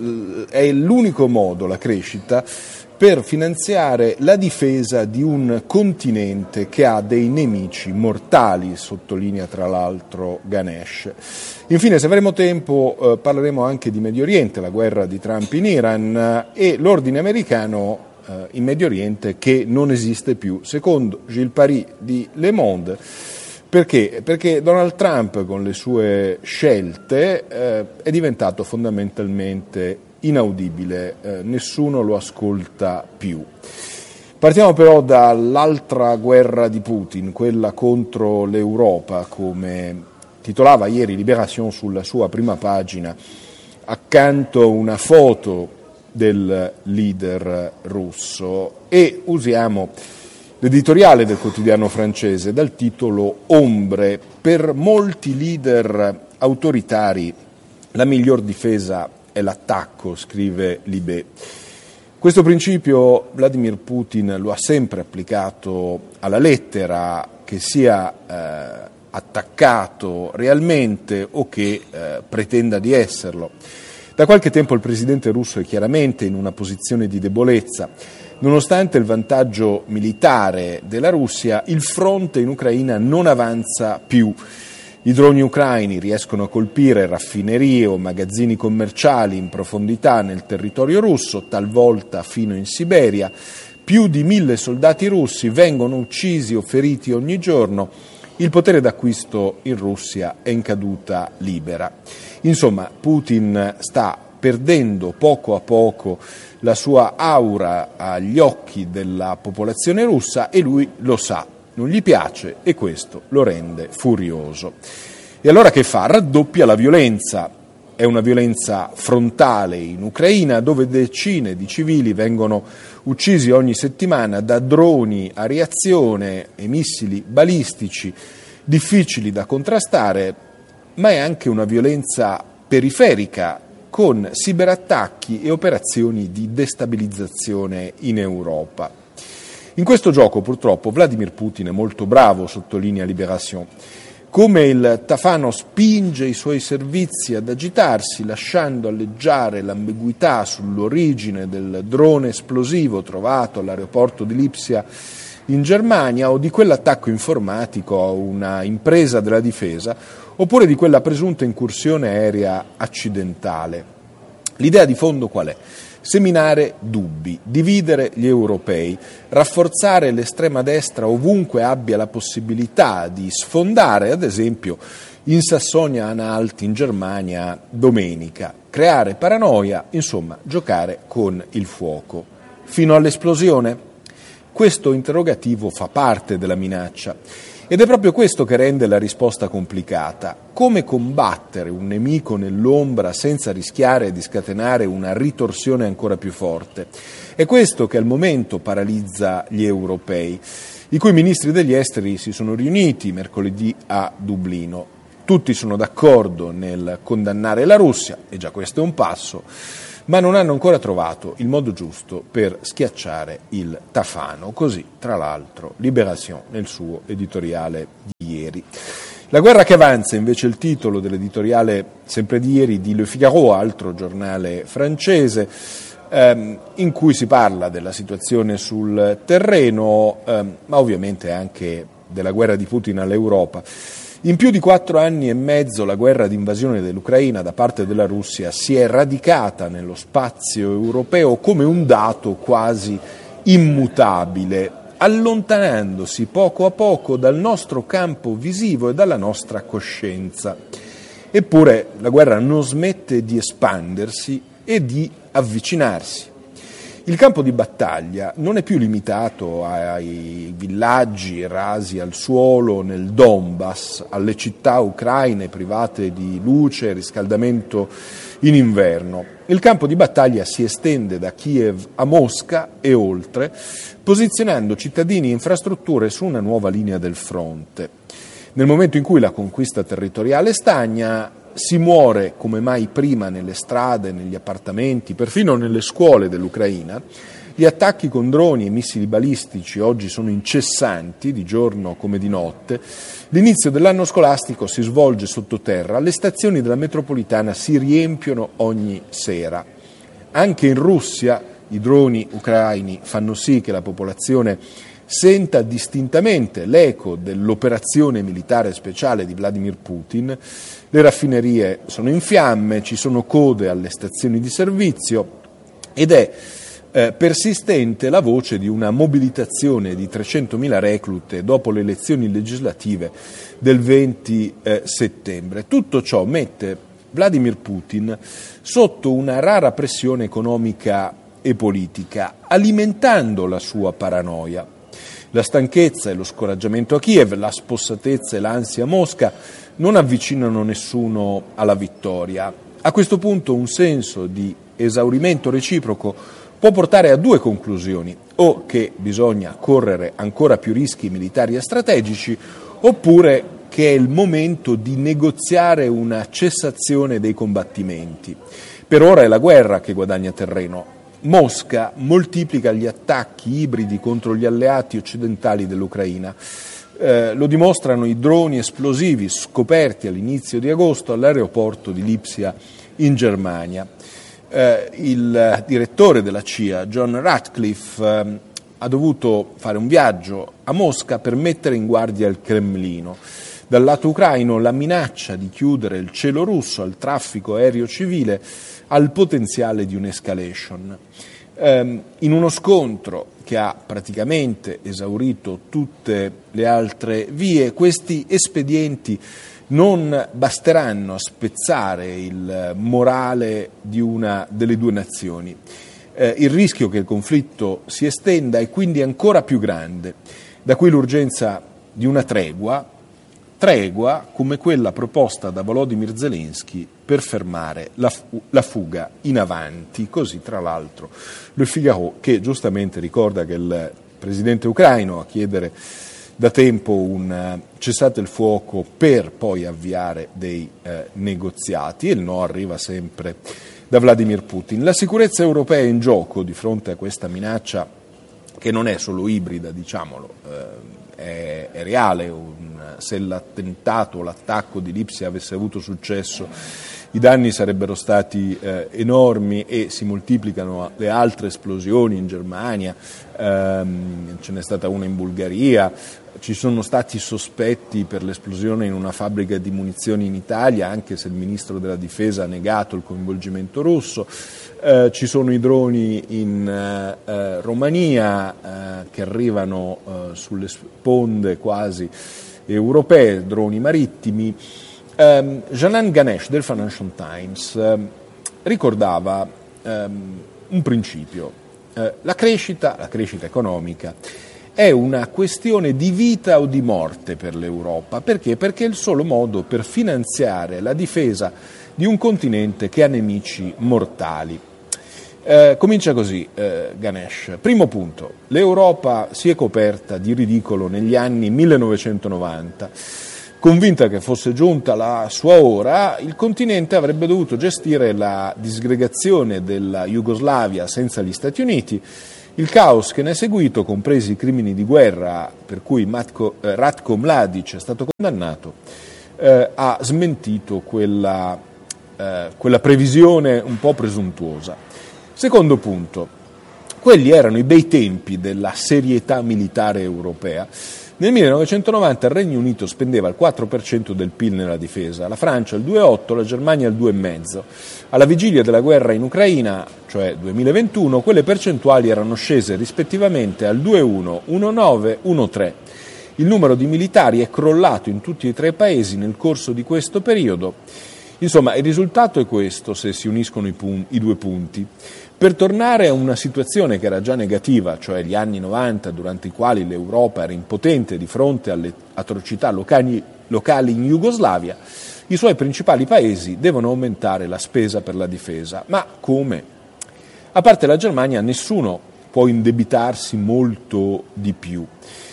l'unico modo, la crescita, per finanziare la difesa di un continente che ha dei nemici mortali, sottolinea tra l'altro Ganesh. Infine, se avremo tempo, parleremo anche di Medio Oriente, la guerra di Trump in Iran e l'ordine americano in Medio Oriente che non esiste più, secondo Gilles Paris di Le Monde. Perché? Perché Donald Trump con le sue scelte è diventato fondamentalmente inaudibile, nessuno lo ascolta più. Partiamo però dall'altra guerra di Putin, quella contro l'Europa, come titolava ieri Libération sulla sua prima pagina, accanto una foto del leader russo, e usiamo l'editoriale del quotidiano francese dal titolo Ombre. Per molti leader autoritari la miglior difesa è l'attacco, scrive Libé. Questo principio Vladimir Putin lo ha sempre applicato alla lettera, che sia attaccato realmente o che pretenda di esserlo. Da qualche tempo il presidente russo è chiaramente in una posizione di debolezza. Nonostante il vantaggio militare della Russia, il fronte in Ucraina non avanza più. I droni ucraini riescono a colpire raffinerie o magazzini commerciali in profondità nel territorio russo, talvolta fino in Siberia. Più di 1.000 soldati russi vengono uccisi o feriti ogni giorno. Il potere d'acquisto in Russia è in caduta libera. Insomma, Putin sta perdendo poco a poco la sua aura agli occhi della popolazione russa e lui lo sa. Non gli piace e questo lo rende furioso. E allora che fa? Raddoppia la violenza. È una violenza frontale in Ucraina, dove decine di civili vengono uccisi ogni settimana da droni a reazione e missili balistici difficili da contrastare, ma è anche una violenza periferica, con ciberattacchi e operazioni di destabilizzazione in Europa. In questo gioco purtroppo Vladimir Putin è molto bravo, sottolinea Libération. Come il tafano spinge i suoi servizi ad agitarsi, lasciando alleggiare l'ambiguità sull'origine del drone esplosivo trovato all'aeroporto di Lipsia in Germania, o di quell'attacco informatico a una impresa della difesa, oppure di quella presunta incursione aerea accidentale. L'idea di fondo qual è? Seminare dubbi, dividere gli europei, rafforzare l'estrema destra ovunque abbia la possibilità di sfondare, ad esempio in Sassonia-Anhalt in Germania domenica, creare paranoia, insomma giocare con il fuoco. Fino all'esplosione? Questo interrogativo fa parte della minaccia. Ed è proprio questo che rende la risposta complicata. Come combattere un nemico nell'ombra senza rischiare di scatenare una ritorsione ancora più forte? È questo che al momento paralizza gli europei. i cui ministri degli esteri si sono riuniti mercoledì a Dublino. Tutti sono d'accordo nel condannare la Russia, e già questo è un passo, ma non hanno ancora trovato il modo giusto per schiacciare il tafano. Così, tra l'altro, Libération nel suo editoriale di ieri. La guerra che avanza, invece, il titolo dell'editoriale sempre di ieri di Le Figaro, altro giornale francese, in cui si parla della situazione sul terreno, ma ovviamente anche della guerra di Putin all'Europa. In più di 4 anni e mezzo la guerra di invasione dell'Ucraina da parte della Russia si è radicata nello spazio europeo come un dato quasi immutabile, allontanandosi poco a poco dal nostro campo visivo e dalla nostra coscienza. Eppure la guerra non smette di espandersi e di avvicinarsi. Il campo di battaglia non è più limitato ai villaggi rasi al suolo nel Donbass, alle città ucraine private di luce e riscaldamento in inverno. Il campo di battaglia si estende da Kiev a Mosca e oltre, posizionando cittadini e infrastrutture su una nuova linea del fronte. Nel momento in cui la conquista territoriale stagna, si muore come mai prima nelle strade, negli appartamenti, perfino nelle scuole dell'Ucraina. Gli attacchi con droni e missili balistici oggi sono incessanti, di giorno come di notte. L'inizio dell'anno scolastico si svolge sottoterra, le stazioni della metropolitana si riempiono ogni sera. Anche in Russia i droni ucraini fanno sì che la popolazione senta distintamente l'eco dell'operazione militare speciale di Vladimir Putin. Le raffinerie sono in fiamme, ci sono code alle stazioni di servizio ed è persistente la voce di una mobilitazione di 300.000 reclute dopo le elezioni legislative del 20 settembre. Tutto ciò mette Vladimir Putin sotto una rara pressione economica e politica, alimentando la sua paranoia. La stanchezza e lo scoraggiamento a Kiev, la spossatezza e l'ansia a Mosca non avvicinano nessuno alla vittoria. A questo punto un senso di esaurimento reciproco può portare a 2 conclusioni: o che bisogna correre ancora più rischi militari e strategici, oppure che è il momento di negoziare una cessazione dei combattimenti. Per ora è la guerra che guadagna terreno. Mosca moltiplica gli attacchi ibridi contro gli alleati occidentali dell'Ucraina. Lo dimostrano i droni esplosivi scoperti all'inizio di agosto all'aeroporto di Lipsia in Germania. Il direttore della CIA, John Ratcliffe, ha dovuto fare un viaggio a Mosca per mettere in guardia il Cremlino. Dal lato ucraino la minaccia di chiudere il cielo russo al traffico aereo civile ha il potenziale di un'escalation. In uno scontro che ha praticamente esaurito tutte le altre vie, questi espedienti non basteranno a spezzare il morale di una delle 2 nazioni. Il rischio che il conflitto si estenda è quindi ancora più grande, da qui l'urgenza di una tregua come quella proposta da Volodymyr Zelensky per fermare la fuga in avanti. Così, tra l'altro, Le Figaro, che giustamente ricorda che il presidente ucraino a chiedere da tempo un cessate il fuoco per poi avviare dei negoziati, e il no arriva sempre da Vladimir Putin. La sicurezza europea è in gioco di fronte a questa minaccia che non è solo ibrida, diciamolo, è reale. Se l'attentato o l'attacco di Lipsia avesse avuto successo, i danni sarebbero stati enormi e si moltiplicano le altre esplosioni in Germania, ce n'è stata una in Bulgaria, ci sono stati sospetti per l'esplosione in una fabbrica di munizioni in Italia, anche se il ministro della difesa ha negato il coinvolgimento russo. Ci sono i droni in Romania che arrivano sulle sponde quasi europee, droni marittimi. Janan Ganesh del Financial Times ricordava un principio: la crescita economica è una questione di vita o di morte per l'Europa. Perché? Perché è il solo modo per finanziare la difesa di un continente che ha nemici mortali. Comincia così Ganesh. Primo punto, l'Europa si è coperta di ridicolo negli anni 1990. Convinta che fosse giunta la sua ora, il continente avrebbe dovuto gestire la disgregazione della Jugoslavia senza gli Stati Uniti. Il caos che ne è seguito, compresi i crimini di guerra per cui Ratko Mladic è stato condannato, ha smentito quella previsione un po' presuntuosa. Secondo punto, quelli erano i bei tempi della serietà militare europea. Nel 1990 il Regno Unito spendeva il 4% del PIL nella difesa, la Francia il 2,8%, la Germania il 2,5%. Alla vigilia della guerra in Ucraina, cioè 2021, quelle percentuali erano scese rispettivamente al 2,1%, 1,9%, 1,3%. Il numero di militari è crollato in tutti e tre i paesi nel corso di questo periodo. Insomma, il risultato è questo, se si uniscono i due punti. Per tornare a una situazione che era già negativa, cioè gli anni 90, durante i quali l'Europa era impotente di fronte alle atrocità locali in Jugoslavia, i suoi principali paesi devono aumentare la spesa per la difesa. Ma come? A parte la Germania, nessuno può indebitarsi molto di più.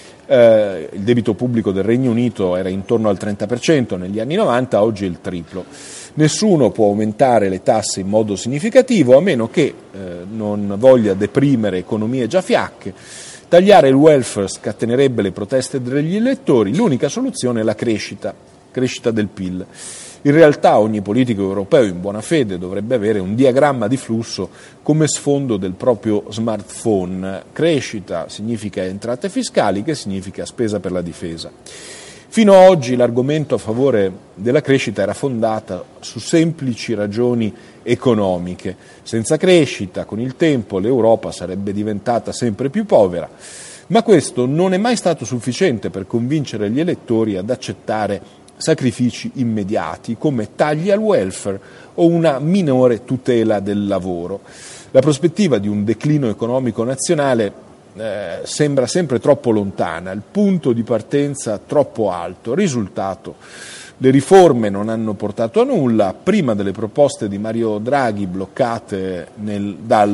Il debito pubblico del Regno Unito era intorno al 30% negli anni 90, oggi è il triplo. Nessuno può aumentare le tasse in modo significativo, a meno che non voglia deprimere economie già fiacche. Tagliare il welfare scatenerebbe le proteste degli elettori. L'unica soluzione è la crescita del PIL. In realtà ogni politico europeo in buona fede dovrebbe avere un diagramma di flusso come sfondo del proprio smartphone. Crescita significa entrate fiscali, che significa spesa per la difesa. Fino ad oggi l'argomento a favore della crescita era fondato su semplici ragioni economiche. Senza crescita, con il tempo, l'Europa sarebbe diventata sempre più povera. Ma questo non è mai stato sufficiente per convincere gli elettori ad accettare sacrifici immediati come tagli al welfare o una minore tutela del lavoro. La prospettiva di un declino economico nazionale sembra sempre troppo lontana, il punto di partenza troppo alto. Risultato: le riforme non hanno portato a nulla. Prima delle proposte di Mario Draghi bloccate dal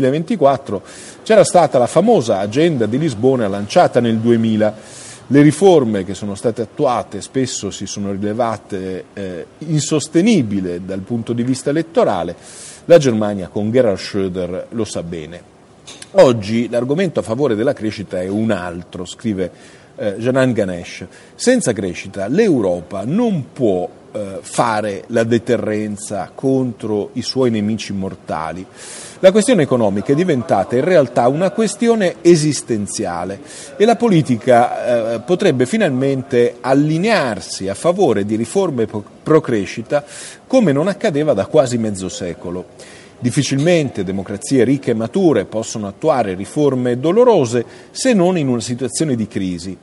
2024 c'era stata la famosa agenda di Lisbona lanciata nel 2000. Le riforme che sono state attuate spesso si sono rilevate insostenibili dal punto di vista elettorale. La Germania con Gerhard Schröder lo sa bene. Oggi l'argomento a favore della crescita è un altro, scrive Janan Ganesh. Senza crescita l'Europa non può fare la deterrenza contro i suoi nemici mortali. La questione economica è diventata in realtà una questione esistenziale e la politica potrebbe finalmente allinearsi a favore di riforme pro crescita come non accadeva da quasi mezzo secolo. Difficilmente democrazie ricche e mature possono attuare riforme dolorose se non in una situazione di crisi.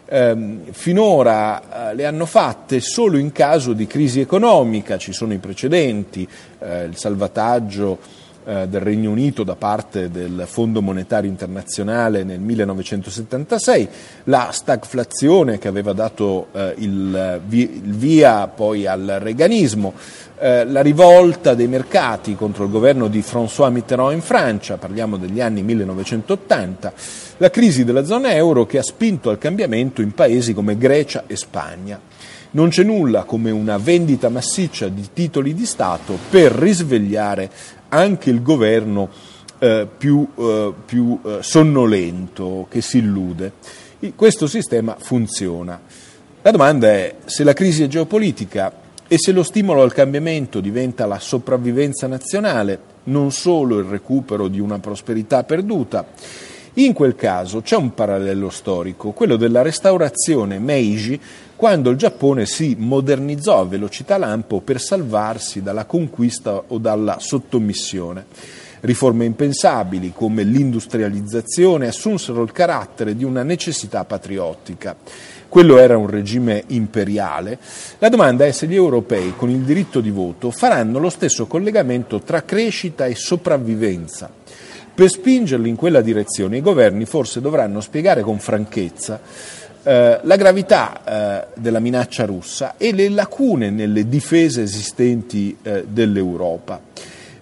Finora le hanno fatte solo in caso di crisi economica, ci sono i precedenti, il salvataggio del Regno Unito da parte del Fondo Monetario Internazionale nel 1976, la stagflazione che aveva dato il via poi al reaganismo, la rivolta dei mercati contro il governo di François Mitterrand in Francia, parliamo degli anni 1980, la crisi della zona euro che ha spinto al cambiamento in paesi come Grecia e Spagna. Non c'è nulla come una vendita massiccia di titoli di Stato per risvegliare anche il governo più sonnolento, che si illude. Questo sistema funziona. La domanda è: se la crisi è geopolitica e se lo stimolo al cambiamento diventa la sopravvivenza nazionale, non solo il recupero di una prosperità perduta, in quel caso c'è un parallelo storico, quello della restaurazione Meiji, quando il Giappone si modernizzò a velocità lampo per salvarsi dalla conquista o dalla sottomissione. Riforme impensabili come l'industrializzazione assunsero il carattere di una necessità patriottica. Quello era un regime imperiale. La domanda è se gli europei, con il diritto di voto, faranno lo stesso collegamento tra crescita e sopravvivenza. Per spingerli in quella direzione, i governi forse dovranno spiegare con franchezza la gravità della minaccia russa e le lacune nelle difese esistenti dell'Europa.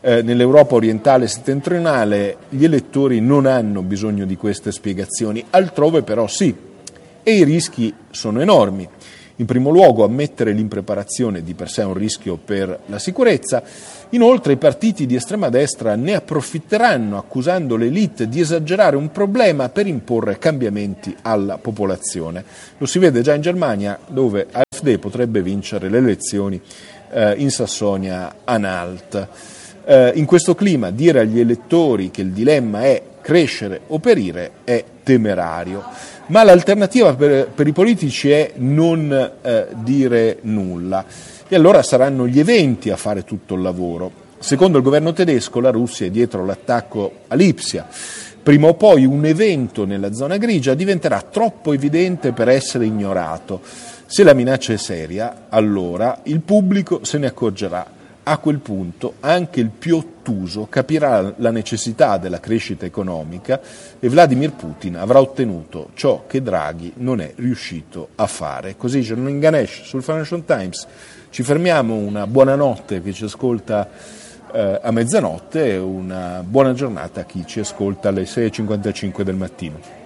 nell'Europa orientale e settentrionale gli elettori non hanno bisogno di queste spiegazioni, altrove però sì, e i rischi sono enormi. In primo luogo, ammettere l'impreparazione di per sé è un rischio per la sicurezza. Inoltre i partiti di estrema destra ne approfitteranno accusando l'élite di esagerare un problema per imporre cambiamenti alla popolazione. Lo si vede già in Germania, dove AfD potrebbe vincere le elezioni in Sassonia-Anhalt. In questo clima dire agli elettori che il dilemma è crescere o perire è temerario. Ma l'alternativa per i politici è non dire nulla. E allora saranno gli eventi a fare tutto il lavoro. Secondo il governo tedesco la Russia è dietro l'attacco a Lipsia. Prima o poi un evento nella zona grigia diventerà troppo evidente per essere ignorato. Se la minaccia è seria, allora il pubblico se ne accorgerà. A quel punto anche il più ottuso capirà la necessità della crescita economica e Vladimir Putin avrà ottenuto ciò che Draghi non è riuscito a fare. Così Jeroen Ganesh sul Financial Times. Ci fermiamo, una buona notte a chi ci ascolta a mezzanotte e una buona giornata a chi ci ascolta alle 6:55 del mattino.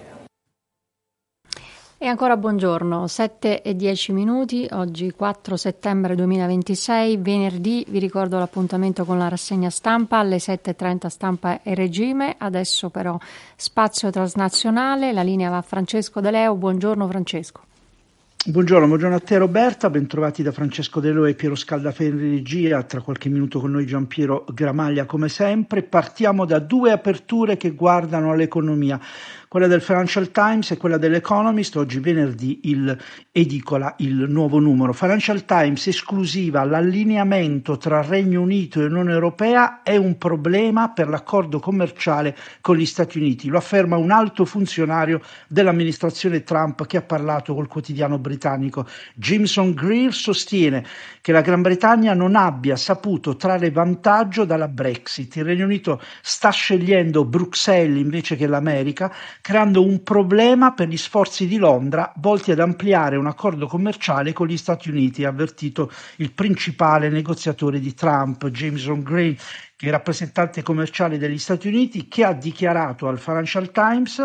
E ancora buongiorno, 7:10, oggi 4 settembre 2026, venerdì. Vi ricordo l'appuntamento con la rassegna stampa alle 7:30, Stampa e Regime. Adesso però spazio transnazionale, la linea va a Francesco De Leo. Buongiorno Francesco. Buongiorno a te Roberta, bentrovati da Francesco De Leo e Piero Scaldaferri in regia, tra qualche minuto con noi Giampiero Gramaglia come sempre. Partiamo da due aperture che guardano all'economia, quella del Financial Times e quella dell'Economist. Oggi venerdì edicola il nuovo numero. Financial Times esclusiva: l'allineamento tra Regno Unito e Unione Europea è un problema per l'accordo commerciale con gli Stati Uniti. Lo afferma un alto funzionario dell'amministrazione Trump che ha parlato col quotidiano britannico. Jameson Greer sostiene che la Gran Bretagna non abbia saputo trarre vantaggio dalla Brexit. Il Regno Unito sta scegliendo Bruxelles invece che l'America, creando un problema per gli sforzi di Londra volti ad ampliare un accordo commerciale con gli Stati Uniti, ha avvertito il principale negoziatore di Trump, Jameson Greer, che è rappresentante commerciale degli Stati Uniti, che ha dichiarato al Financial Times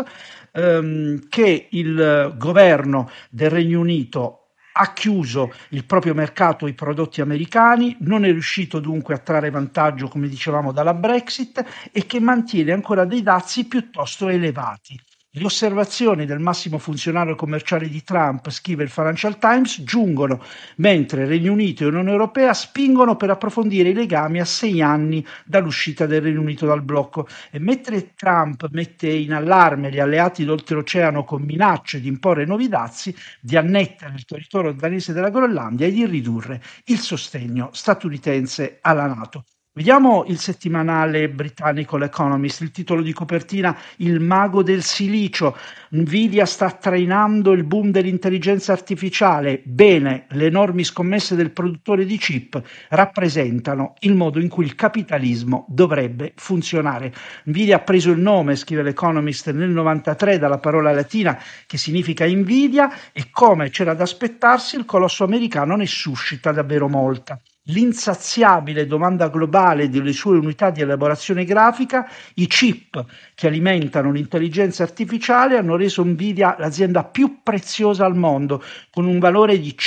che il governo del Regno Unito ha chiuso il proprio mercato ai prodotti americani, non è riuscito dunque a trarre vantaggio, come dicevamo, dalla Brexit e che mantiene ancora dei dazi piuttosto elevati. Le osservazioni del massimo funzionario commerciale di Trump, scrive il Financial Times, giungono mentre Regno Unito e Unione Europea spingono per approfondire i legami a 6 anni dall'uscita del Regno Unito dal blocco. E mentre Trump mette in allarme gli alleati d'oltreoceano con minacce di imporre nuovi dazi, di annettere il territorio danese della Groenlandia e di ridurre il sostegno statunitense alla NATO. Vediamo il settimanale britannico L'Economist, il titolo di copertina: il mago del silicio, Nvidia sta trainando il boom dell'intelligenza artificiale. Bene, le enormi scommesse del produttore di chip rappresentano il modo in cui il capitalismo dovrebbe funzionare. Nvidia ha preso il nome, scrive L'Economist, nel 93 dalla parola latina che significa invidia e, come c'era da aspettarsi, il colosso americano ne suscita davvero molta. L'insaziabile domanda globale delle sue unità di elaborazione grafica, i chip che alimentano l'intelligenza artificiale hanno reso Nvidia l'azienda più preziosa al mondo, con un valore di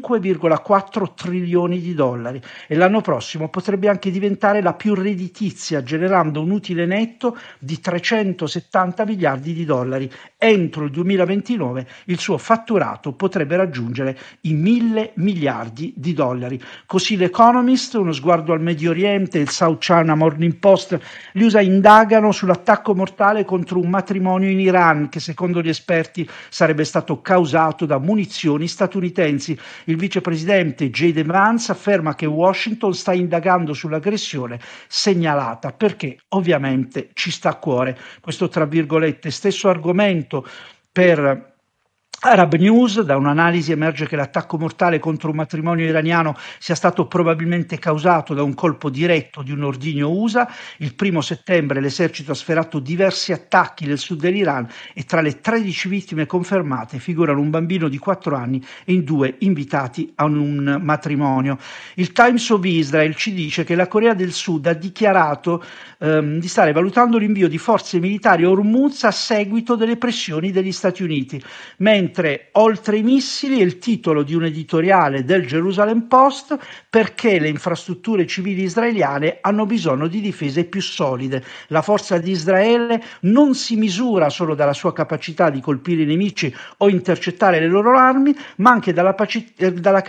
5,4 trilioni di dollari, e l'anno prossimo potrebbe anche diventare la più redditizia, generando un utile netto di 370 miliardi di dollari. Entro il 2029 il suo fatturato potrebbe raggiungere i 1.000 miliardi di dollari. Così L'Economist, uno sguardo al Medio Oriente, il South China Morning Post. Gli USA indagano sull'attacco mortale contro un matrimonio in Iran che, secondo gli esperti, sarebbe stato causato da munizioni statunitensi. Il vicepresidente J.D. Vance afferma che Washington sta indagando sull'aggressione segnalata perché ovviamente ci sta a cuore. Questo, tra virgolette, stesso argomento per Arab News, da un'analisi emerge che l'attacco mortale contro un matrimonio iraniano sia stato probabilmente causato da un colpo diretto di un ordigno USA. Il 1 settembre l'esercito ha sferato diversi attacchi nel sud dell'Iran e tra le 13 vittime confermate figurano un bambino di 4 anni e in 2 invitati a un matrimonio. Il Times of Israel ci dice che la Corea del Sud ha dichiarato di stare valutando l'invio di forze militari a Hormuz a seguito delle pressioni degli Stati Uniti, mentre oltre i missili è il titolo di un editoriale del Jerusalem Post: perché le infrastrutture civili israeliane hanno bisogno di difese più solide. La forza di Israele non si misura solo dalla sua capacità di colpire i nemici o intercettare le loro armi, ma anche dalla